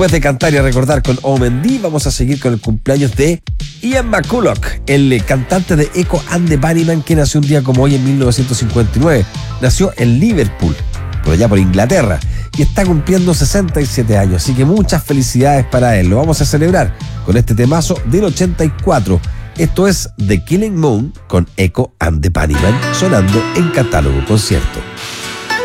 después de cantar y recordar con Omen D, vamos a seguir con el cumpleaños de Ian McCulloch, el cantante de Echo and the Bunnymen, que nació un día como hoy en 1959. Nació en Liverpool, por allá por Inglaterra, y está cumpliendo 67 años, así que muchas felicidades para él. Lo vamos a celebrar con este temazo del 84. Esto es The Killing Moon con Echo and the Bunnymen, sonando en Catálogo Concierto.